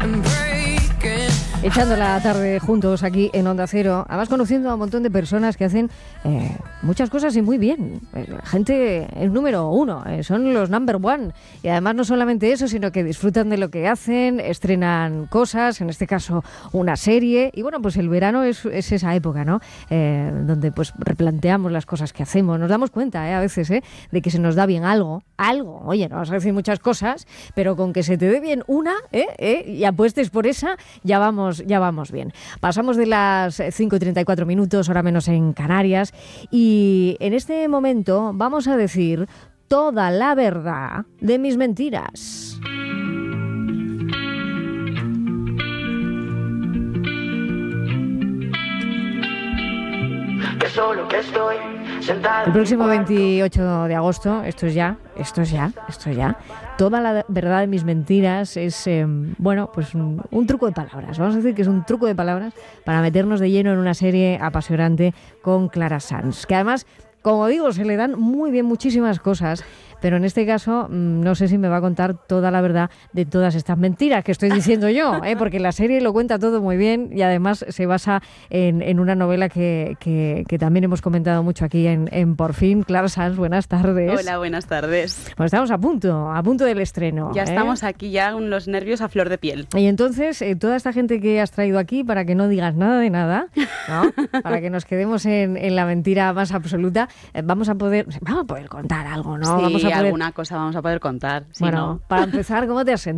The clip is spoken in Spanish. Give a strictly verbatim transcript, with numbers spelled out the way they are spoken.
Echando la tarde juntos aquí en Onda Cero, además conociendo a un montón de personas que hacen eh, muchas cosas y muy bien. Eh, gente el número uno, eh, son los number one. Y además no solamente eso, sino que disfrutan de lo que hacen, estrenan cosas, en este caso una serie. Y bueno, pues el verano es, es esa época, ¿no? Eh, donde pues replanteamos las cosas que hacemos. Nos damos cuenta, eh, a veces, eh, de que se nos da bien algo. Algo, oye, no vas a decir muchas cosas, pero con que se te dé bien una, eh, eh, y apuestes por esa, ya vamos ya vamos bien. Pasamos de las cinco y treinta y cuatro minutos, hora menos en Canarias, y en este momento vamos a decir toda la verdad de mis mentiras. Que solo que estoy sentado. El próximo veintiocho de agosto, esto es ya, esto es ya, esto es ya. Toda la verdad de mis mentiras es, eh, bueno, pues un, un truco de palabras. Vamos a decir que es un truco de palabras para meternos de lleno en una serie apasionante con Clara Sanz, que además, como digo, se le dan muy bien muchísimas cosas, pero en este caso no sé si me va a contar toda la verdad de todas estas mentiras que estoy diciendo yo, ¿eh? Porque la serie lo cuenta todo muy bien y además se basa en, en una novela que, que, que también hemos comentado mucho aquí en, en Por Fin. Clara Sanz, buenas tardes. Hola, buenas tardes. Pues estamos a punto, a punto del estreno. Ya ¿eh? estamos aquí ya con los nervios a flor de piel. Y entonces, eh, toda esta gente que has traído aquí, para que no digas nada de nada, ¿no? Para que nos quedemos en, en la mentira más absoluta, eh, vamos a poder vamos a poder contar algo, ¿no? Sí, vamos a poder... alguna cosa vamos a poder contar. Si bueno, no... para empezar, ¿cómo te has sentido?